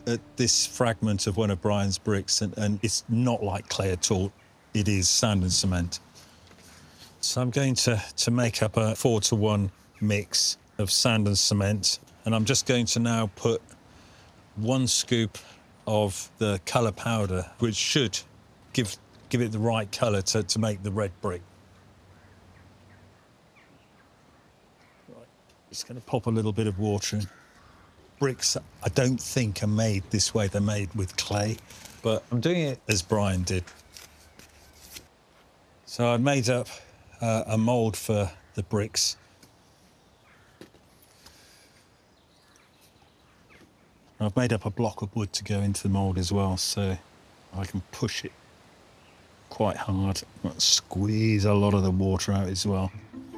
at this fragment of one of Brian's bricks, and it's not like clay at all. It is sand and cement. So I'm going to make up a 4-to-1 mix of sand and cement, and I'm just going to now put 1 scoop of the colour powder, which should give it the right colour to make the red brick. Right. Just going to pop a little bit of water in. Bricks, I don't think, are made this way. They're made with clay, but I'm doing it as Brian did. So I made up a mould for the bricks. I've made up a block of wood to go into the mould as well, so I can push it quite hard, squeeze a lot of the water out as well.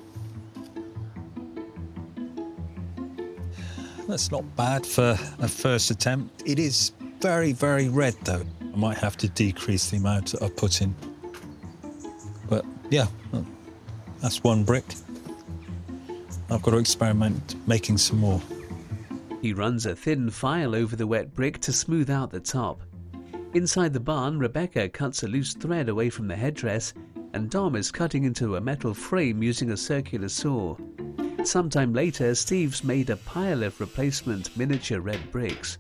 That's not bad for a first attempt. It is very, very red, though. I might have to decrease the amount that I put in. But, yeah, that's 1 brick. I've got to experiment making some more. He runs a thin file over the wet brick to smooth out the top. Inside the barn, Rebecca cuts a loose thread away from the headdress, and Dom is cutting into a metal frame using a circular saw. Sometime later, Steve's made a pile of replacement miniature red bricks.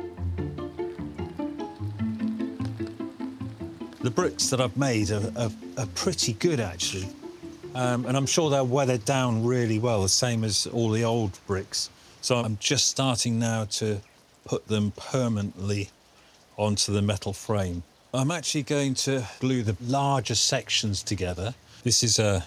The bricks that I've made are pretty good, actually. And I'm sure they're weathered down really well, the same as all the old bricks. So I'm just starting now to put them permanently onto the metal frame. I'm actually going to glue the larger sections together. This is a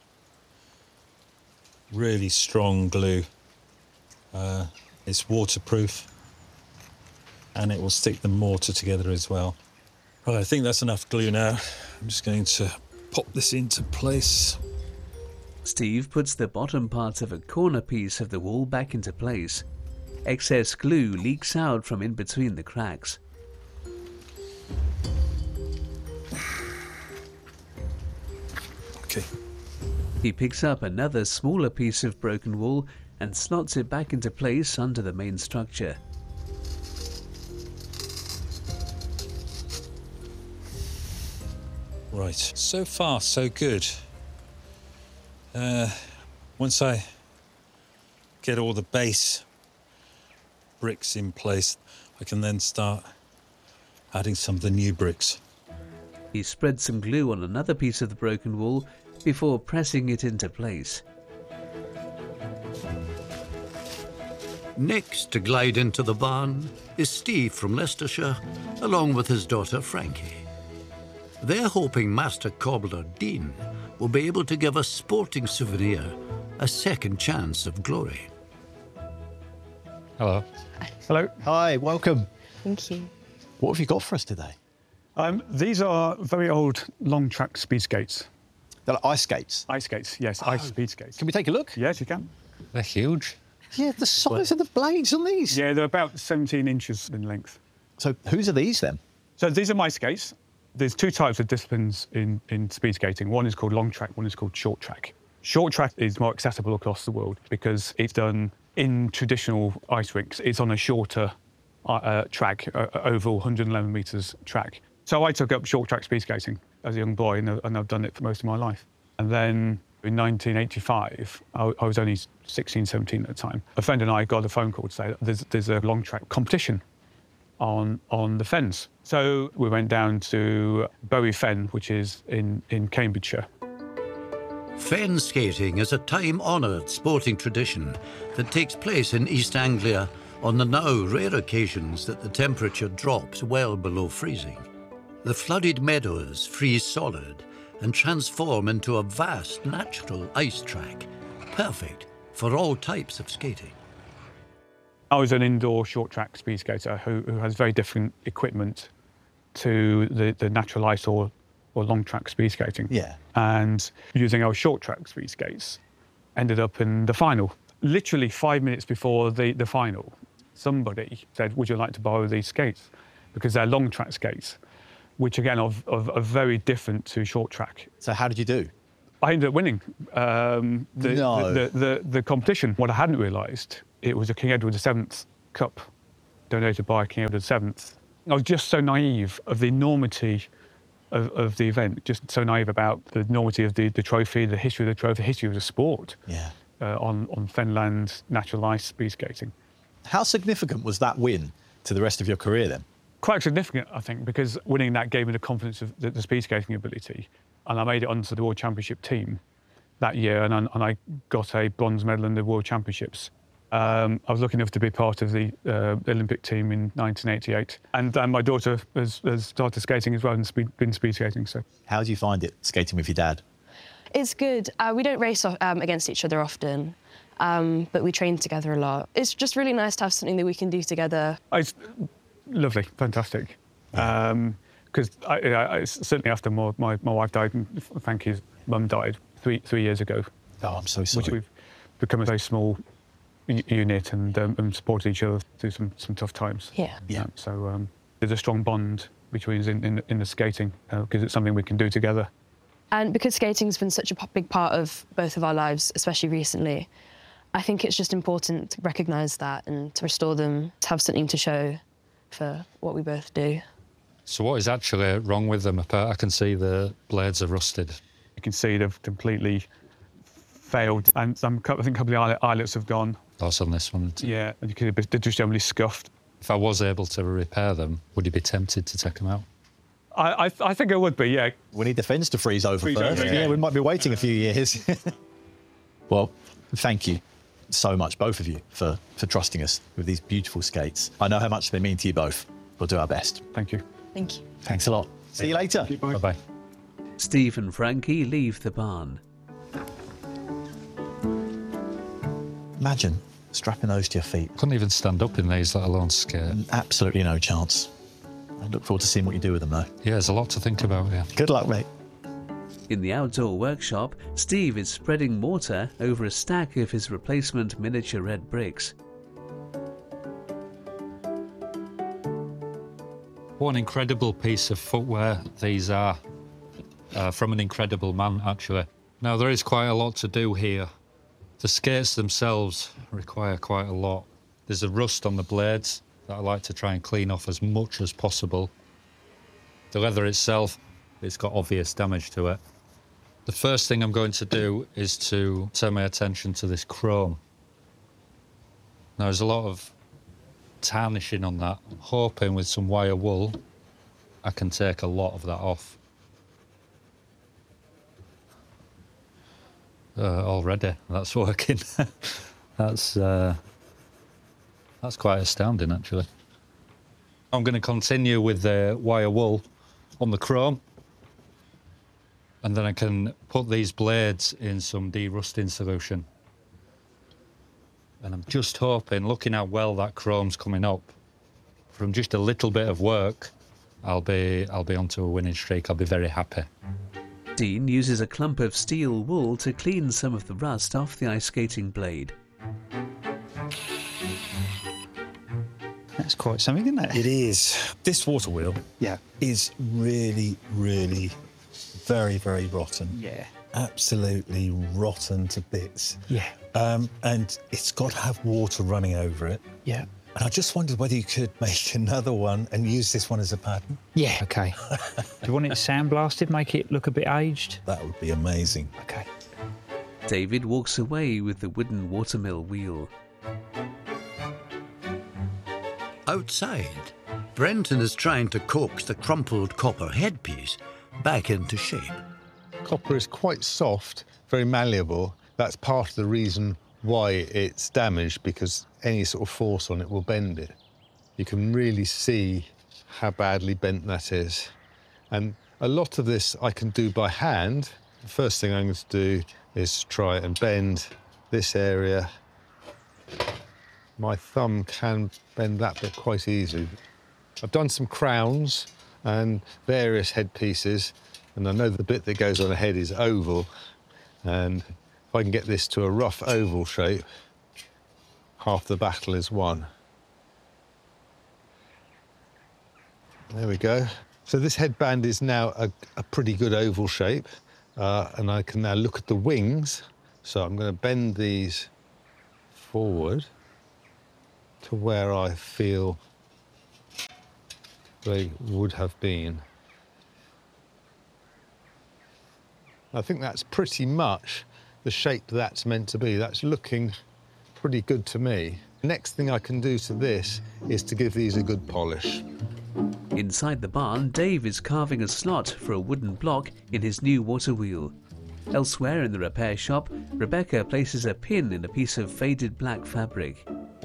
really strong glue. It's waterproof, and it will stick the mortar together as well. Right, I think that's enough glue now. I'm just going to pop this into place. Steve puts the bottom part of a corner piece of the wall back into place. Excess glue leaks out from in between the cracks. Okay. He picks up another smaller piece of broken wall and slots it back into place under the main structure. Right, so far so good. Once I get all the base bricks in place, I can then start adding some of the new bricks. He spreads some glue on another piece of the broken wall before pressing it into place. Next to glide into the barn is Steve from Leicestershire, along with his daughter Frankie. They're hoping Master Cobbler Dean will be able to give a sporting souvenir a second chance of glory. Hello. Hello. Hi, welcome. Thank you. What have you got for us today? These are very old long track speed skates. They're like ice skates? Ice skates, yes, ice speed skates. Can we take a look? Yes, you can. They're huge. Yeah, the size of the blades on these. Yeah, they're about 17 inches in length. So whose are these then? So these are my skates. There's 2 types of disciplines in speed skating. One is called long track, one is called short track. Short track is more accessible across the world because it's done in traditional ice rinks. It's on a shorter track, oval 111 metres track. So I took up short track speed skating as a young boy, and I've done it for most of my life. And then in 1985, I was only 16, 17 at the time. A friend and I got a phone call to say that there's a long track competition on the Fens. So we went down to Bury Fen, which is in Cambridgeshire. Fen skating is a time-honoured sporting tradition that takes place in East Anglia on the now rare occasions that the temperature drops well below freezing. The flooded meadows freeze solid and transform into a vast natural ice track, perfect for all types of skating. I was an indoor short track speed skater who has very different equipment to the natural ice or long track speed skating. Yeah. And using our short track speed skates, ended up in the final. Literally 5 minutes before the final, somebody said, would you like to borrow these skates? Because they're long track skates, which again are very different to short track. So how did you do? I ended up winning the competition. What I hadn't realised, it was a King Edward VII Cup donated by King Edward VII. I was just so naive of the enormity of the event, just so naive about the enormity of the trophy, the history of the trophy, the history of the sport. Yeah. On Fenland natural ice speed skating. How significant was that win to the rest of your career then? Quite significant, I think, because winning that gave me the confidence of the speed skating ability, and I made it onto the World Championship team that year, and I got a bronze medal in the World Championships. I was lucky enough to be part of the Olympic team in 1988, and my daughter has started skating as well and been speed skating. So, how do you find it skating with your dad? It's good. We don't race against each other often, but we train together a lot. It's just really nice to have something that we can do together. It's lovely, fantastic. Because certainly after my wife died, and thank his mum died 3 years ago. Oh, I'm so sorry. We've become a very small unit and supported each other through some tough times. Yeah. Yeah. So there's a strong bond between us in the skating because it's something we can do together. And because skating's been such a big part of both of our lives, especially recently, I think it's just important to recognise that and to restore them, to have something to show for what we both do. So what is actually wrong with them? I can see the blades are rusted. You can see they've completely failed, and I think a couple of the eyelets have gone. That's on this one. Yeah, and they're just generally scuffed. If I was able to repair them, would you be tempted to take them out? I think I would be, yeah. We need the fence to freeze over Freeze first. over, Yeah, yeah. we might be waiting a few years. Well, thank you so much, both of you, for trusting us with these beautiful skates. I know how much they mean to you both. We'll do our best. Thank you. Thank you. Thanks a lot. See you later. Bye-bye. Steve and Frankie leave the barn. Imagine strapping those to your feet. Couldn't even stand up in these, let alone skate. Absolutely no chance. I look forward to seeing what you do with them, though. Yeah, there's a lot to think about here. Good luck, mate. In the outdoor workshop, Steve is spreading mortar over a stack of his replacement miniature red bricks. What an incredible piece of footwear these are. From an incredible man, actually. Now, there is quite a lot to do here. The skates themselves require quite a lot. There's a rust on the blades that I like to try and clean off as much as possible. The leather itself, it's got obvious damage to it. The first thing I'm going to do is to turn my attention to this chrome. Now, there's a lot of tarnishing on that. I'm hoping with some wire wool, I can take a lot of that off. Already, that's working. That's quite astounding, actually. I'm going to continue with the wire wool on the chrome, and then I can put these blades in some de-rusting solution. And I'm just hoping, looking how well that chrome's coming up, from just a little bit of work, I'll be onto a winning streak. I'll be very happy. Dean uses a clump of steel wool to clean some of the rust off the ice skating blade. That's quite something, isn't it? It is. This water wheel Yeah. is really, really very, very rotten. Yeah. Absolutely rotten to bits. Yeah. And it's got to have water running over it. Yeah. And I just wondered whether you could make another one and use this one as a pattern. Yeah. Okay. Do you want it sandblasted, make it look a bit aged? That would be amazing. Okay. David walks away with the wooden watermill wheel. Outside, Brenton is trying to coax the crumpled copper headpiece back into shape. Copper is quite soft, very malleable. That's part of the reason why it's damaged, because any sort of force on it will bend it. You can really see how badly bent that is. And a lot of this I can do by hand. The first thing I'm going to do is try and bend this area. My thumb can bend that bit quite easily. I've done some crowns and various headpieces, and I know the bit that goes on a head is oval, and if I can get this to a rough oval shape, half the battle is won. There we go. So this headband is now a pretty good oval shape, and I can now look at the wings. So I'm going to bend these forward to where I feel they would have been. I think that's pretty much the shape that's meant to be. That's looking pretty good to me. Next thing I can do to this is to give these a good polish. Inside the barn, Dave is carving a slot for a wooden block in his new water wheel. Elsewhere in the repair shop, Rebecca places a pin in a piece of faded black fabric.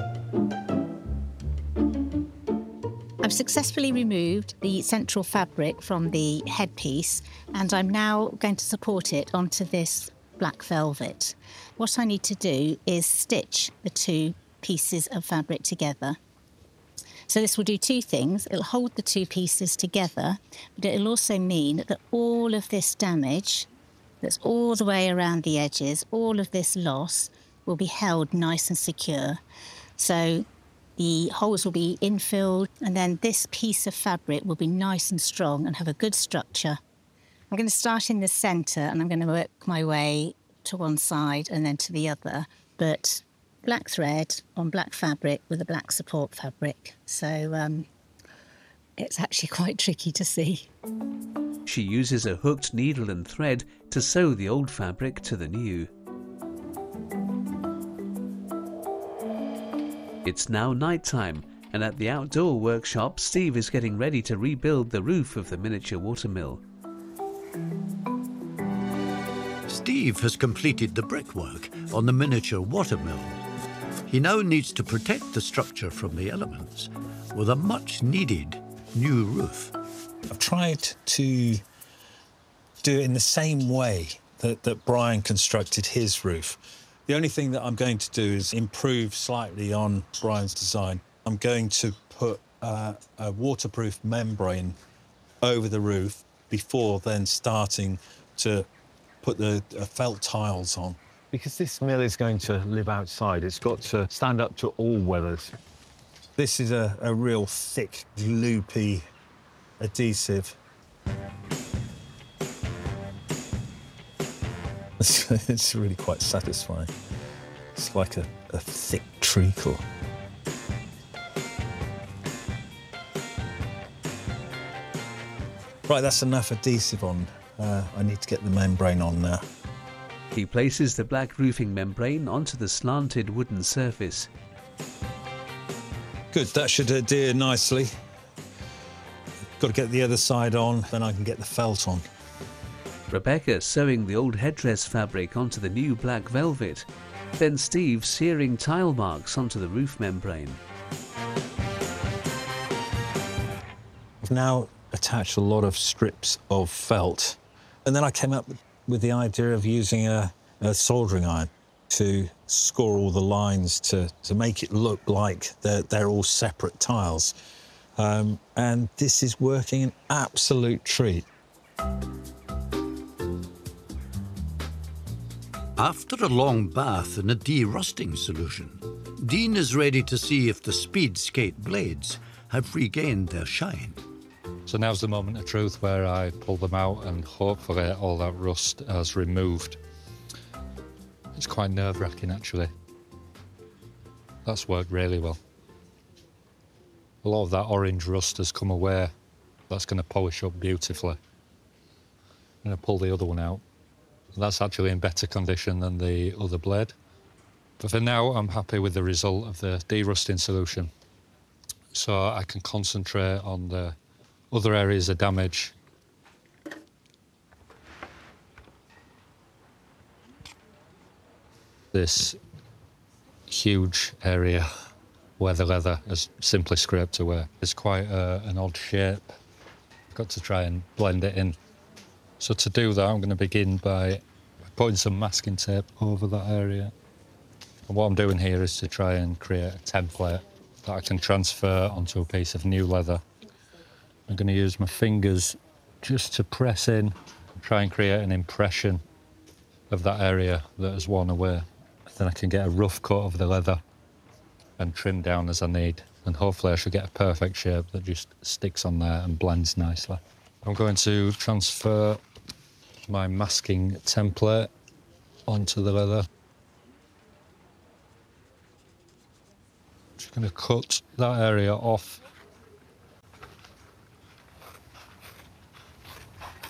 I've successfully removed the central fabric from the headpiece, and I'm now going to support it onto this black velvet. What I need to do is stitch the two pieces of fabric together. So this will do two things. It'll hold the two pieces together, but it'll also mean that all of this damage that's all the way around the edges, all of this loss, will be held nice and secure. So the holes will be infilled, and then this piece of fabric will be nice and strong and have a good structure. I'm going to start in the centre, and I'm going to work my way to one side and then to the other, but black thread on black fabric with a black support fabric. So it's actually quite tricky to see. She uses a hooked needle and thread to sew the old fabric to the new. It's now night time, and at the outdoor workshop, Steve is getting ready to rebuild the roof of the miniature watermill. Steve has completed the brickwork on the miniature watermill. He now needs to protect the structure from the elements with a much-needed new roof. I've tried to do it in the same way that Brian constructed his roof. The only thing that I'm going to do is improve slightly on Brian's design. I'm going to put a waterproof membrane over the roof before then starting to put the felt tiles on. Because this mill is going to live outside, it's got to stand up to all weathers. This is a real thick, loopy adhesive. It's really quite satisfying. It's like a thick treacle. Right, that's enough adhesive on. I need to get the membrane on now. He places the black roofing membrane onto the slanted wooden surface. Good, that should adhere nicely. Got to get the other side on, then I can get the felt on. Rebecca sewing the old headdress fabric onto the new black velvet, then Steve searing tile marks onto the roof membrane. I've now attached a lot of strips of felt, and then I came up with the idea of using a soldering iron to score all the lines to make it look like they're all separate tiles. And this is working an absolute treat. After a long bath in a de-rusting solution, Dean is ready to see if the speed skate blades have regained their shine. So now's the moment of truth where I pull them out and hopefully all that rust has removed. It's quite nerve-wracking actually. That's worked really well. A lot of that orange rust has come away. That's going to polish up beautifully. I'm going to pull the other one out. That's actually in better condition than the other blade. But for now, I'm happy with the result of the de-rusting solution. So I can concentrate on the other areas of damage. This huge area where the leather has simply scraped away. It's quite an odd shape. I've got to try and blend it in. So to do that, I'm going to begin by putting some masking tape over that area. And what I'm doing here is to try and create a template that I can transfer onto a piece of new leather. I'm going to use my fingers just to press in, try and create an impression of that area that has worn away. Then I can get a rough cut of the leather and trim down as I need. And hopefully I should get a perfect shape that just sticks on there and blends nicely. I'm going to transfer my masking template onto the leather. Just going to cut that area off.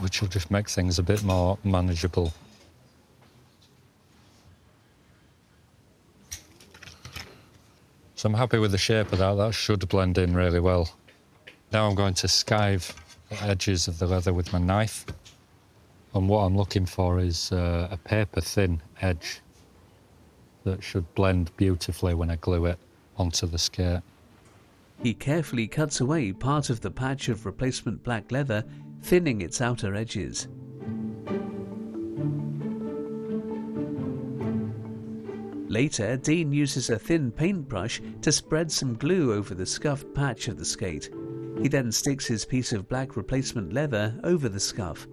which will just make things a bit more manageable. So I'm happy with the shape of that. That should blend in really well. Now I'm going to skive the edges of the leather with my knife. And what I'm looking for is a paper-thin edge that should blend beautifully when I glue it onto the skate. He carefully cuts away part of the patch of replacement black leather, thinning its outer edges. Later, Dean uses a thin paintbrush to spread some glue over the scuffed patch of the skate. He then sticks his piece of black replacement leather over the scuff.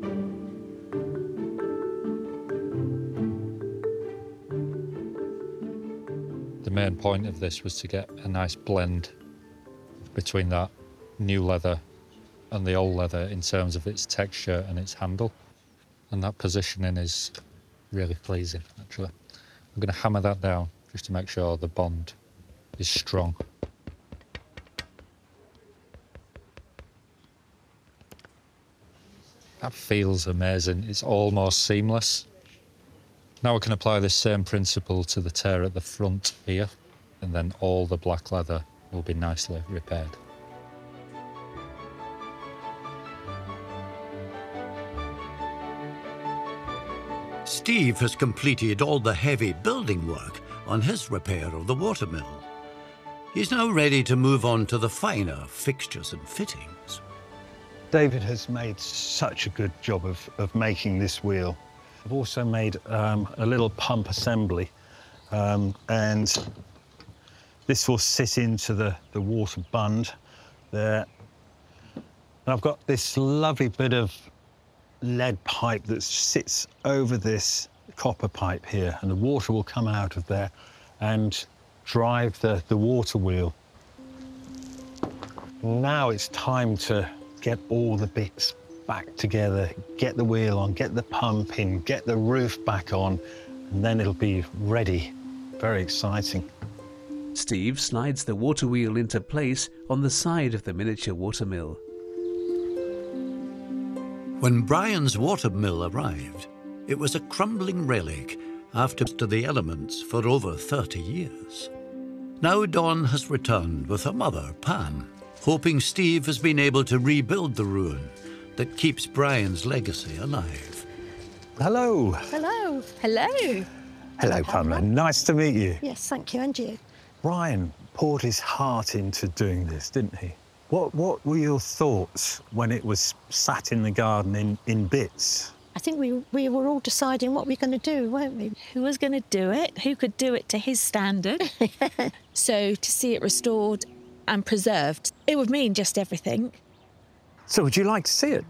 The main point of this was to get a nice blend between that new leather and the old leather in terms of its texture and its handle. And that positioning is really pleasing, actually. I'm going to hammer that down just to make sure the bond is strong. That feels amazing. It's almost seamless. Now I can apply this same principle to the tear at the front here, and then all the black leather will be nicely repaired. Steve has completed all the heavy building work on his repair of the watermill. He's now ready to move on to the finer fixtures and fittings. David has made such a good job of making this wheel. I've also made a little pump assembly, and this will sit into the water bund there. And I've got this lovely bit of lead pipe that sits over this copper pipe here, and the water will come out of there and drive the water wheel. Now it's time to get all the bits back together, get the wheel on, get the pump in, get the roof back on, and then it'll be ready. Very exciting. Steve slides the water wheel into place on the side of the miniature watermill. When Brian's watermill arrived, it was a crumbling relic after the elements for over 30 years. Now Dawn has returned with her mother, Pam, hoping Steve has been able to rebuild the ruin that keeps Brian's legacy alive. Hello. Hello. Hello. Hello, Pamela. Nice to meet you. Yes, thank you, and you. Brian poured his heart into doing this, didn't he? What were your thoughts when it was sat in the garden in bits? I think we were all deciding what we were going to do, weren't we? Who was going to do it? Who could do it to his standard? So to see it restored and preserved, it would mean just everything. So would you like to see it?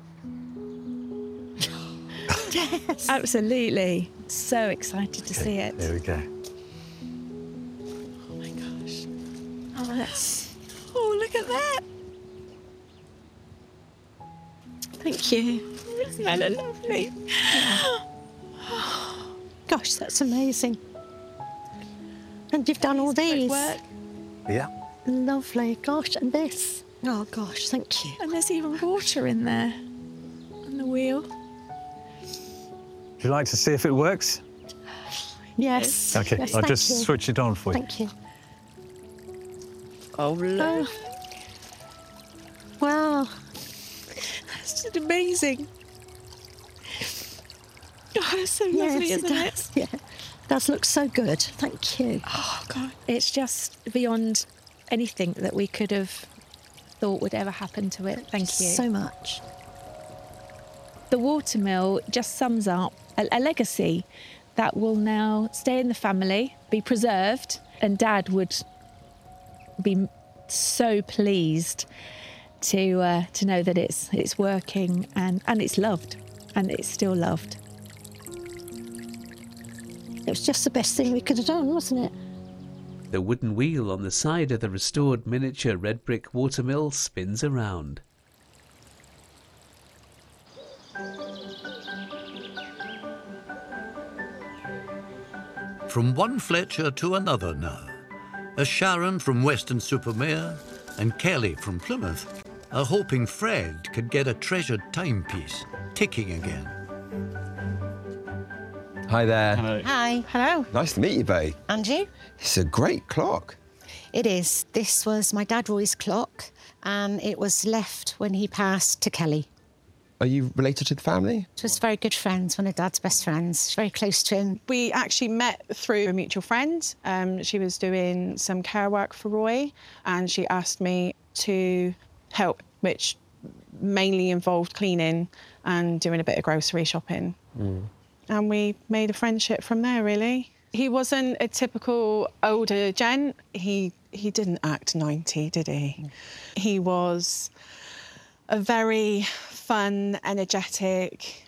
Yes. Absolutely. So excited to see it. There we go. Oh my gosh. Oh, that's... Oh, look at that. Thank you. Isn't that lovely? Gosh, that's amazing. And you've done all these. Work. Yeah. Lovely. Gosh, and this. Oh, gosh, thank you. And there's even water in there on the wheel. Would you like to see if it works? Yes. OK, yes, I'll just you. switch it on for you. Thank you. Oh, look. Wow. That's just amazing. Oh, it's so lovely, isn't it? Yeah. It does look so good. Thank you. Oh, God. It's just beyond anything that we could have thought would ever happen to it. Thank you. So much. The watermill just sums up a legacy that will now stay in the family, be preserved, and Dad would be so pleased to know that it's working and it's loved, and it's still loved. It was just the best thing we could have done, wasn't it? The wooden wheel on the side of the restored miniature red brick watermill spins around. From one Fletcher to another now, as Sharon from Weston-super-Mare and Kelly from Plymouth are hoping Fred could get a treasured timepiece ticking again. Hi there. Hello. Hi. Hello. Nice to meet you, Bay. And you? It's a great clock. It is. This was my dad Roy's clock, and it was left when he passed to Kelly. Are you related to the family? She was very good friends, one of Dad's best friends. She's very close to him. We actually met through a mutual friend. She was doing some care work for Roy, and she asked me to help, which mainly involved cleaning and doing a bit of grocery shopping. And we made a friendship from there, really. He wasn't a typical older gent. He didn't act 90, did he? He was a very fun, energetic,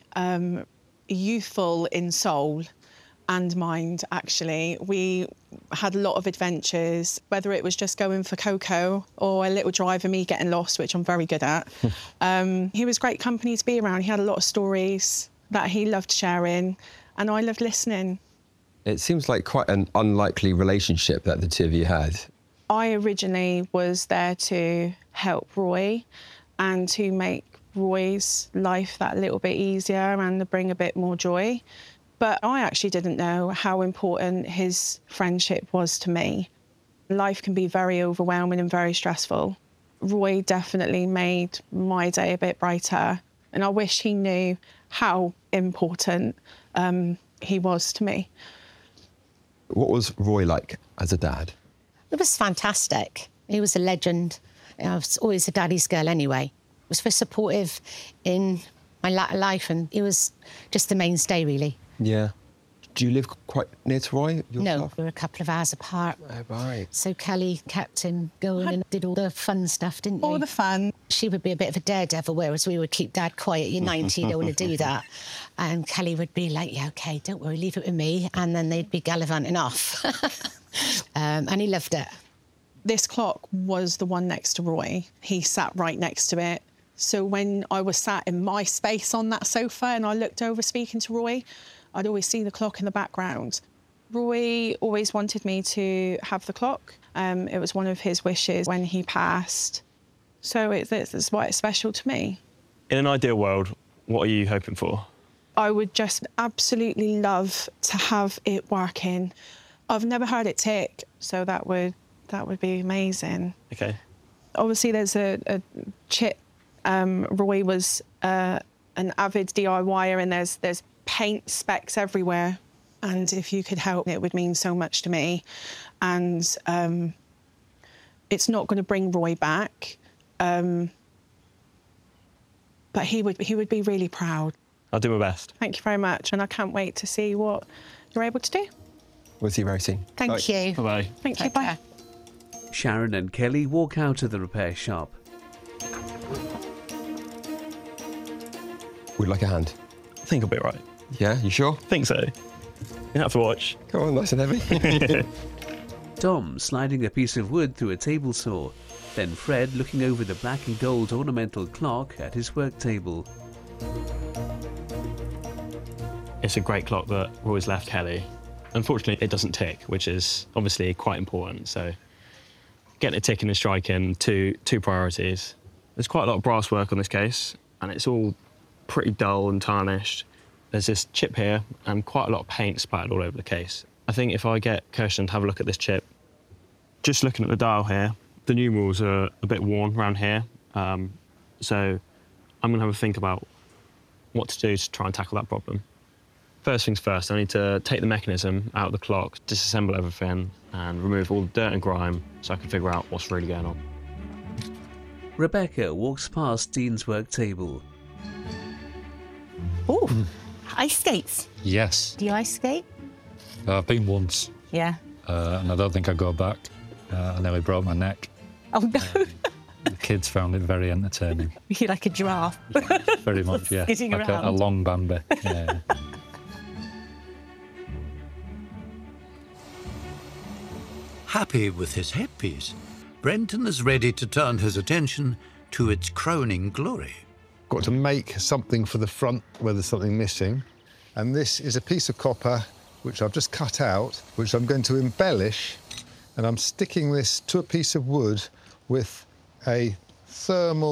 youthful in soul and mind, actually. We had a lot of adventures, whether it was just going for cocoa or a little drive of me getting lost, which I'm very good at. He was great company to be around. He had a lot of stories that he loved sharing, and I loved listening. It seems like quite an unlikely relationship that the two of you had. I originally was there to help Roy and to make Roy's life that little bit easier and to bring a bit more joy. But I actually didn't know how important his friendship was to me. Life can be very overwhelming and very stressful. Roy definitely made my day a bit brighter, and I wish he knew how important he was to me. What was Roy like as a dad? It was fantastic. He was a legend. I was always a daddy's girl anyway. He was very supportive in my latter life, and he was just the mainstay, really. Yeah. Do you live quite near to Roy yourself? No, we were a couple of hours apart. Oh, right. So Kelly kept him going and did all the fun stuff, didn't you? All the fun. She would be a bit of a daredevil, whereas we would keep Dad quiet. You're 90, you don't want to do that. And Kelly would be like, yeah, OK, don't worry, leave it with me. And then they'd be gallivanting off. And he loved it. This clock was the one next to Roy. He sat right next to it. So when I was sat in my space on that sofa and I looked over speaking to Roy, I'd always see the clock in the background. Roy always wanted me to have the clock. It was one of his wishes when he passed. So it's why it's special to me. In an ideal world, what are you hoping for? I would just absolutely love to have it working. I've never heard it tick, so that would be amazing. OK. Obviously, there's a chip. Roy was an avid DIYer, and there's paint specks everywhere. And if you could help, it would mean so much to me. And it's not going to bring Roy back, but he would be really proud. I'll do my best. Thank you very much, and I can't wait to see what you're able to do. We'll see you very soon. Thank you. Bye-bye. Thank you, bye. Sharon and Kelly walk out of the repair shop. Would like a hand? I think I'll be all right. Yeah, you sure? Think so. You have to watch. Come on, nice and heavy. Dom sliding a piece of wood through a table saw, then Fred looking over the black and gold ornamental clock at his work table. It's a great clock that Roy's left Kelly. Unfortunately, it doesn't tick, which is obviously quite important. So getting it ticking and striking, two priorities. There's quite a lot of brass work on this case, and it's all pretty dull and tarnished. There's this chip here and quite a lot of paint splattered all over the case. I think if I get Kirsten to have a look at this chip, just looking at the dial here, the numerals are a bit worn around here. So I'm going to have a think about what to do to try and tackle that problem. First things first, I need to take the mechanism out of the clock, disassemble everything and remove all the dirt and grime so I can figure out what's really going on. Rebecca walks past Dean's work table. Oh, ice skates. Yes. Do you ice skate? I've been once. Yeah. And I don't think I'll go back. I nearly broke my neck. Oh, no. The kids found it very entertaining. You're like a giraffe. Very much, yeah. Skidding Like a around. long Bambi. Yeah. Happy with his headpiece, Brenton is ready to turn his attention to its crowning glory. Got to make something for the front where there's something missing. And this is a piece of copper which I've just cut out, which I'm going to embellish. And I'm sticking this to a piece of wood with a thermal